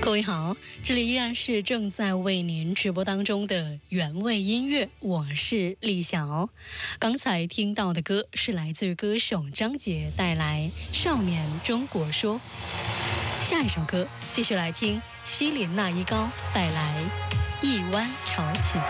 各位好，这里依然是正在为您直播当中的原味音乐，我是丽晓。刚才听到的歌是来自于歌手张杰带来《少年中国说》。下一首歌继续来听希林娜依高带来《一湾潮起》。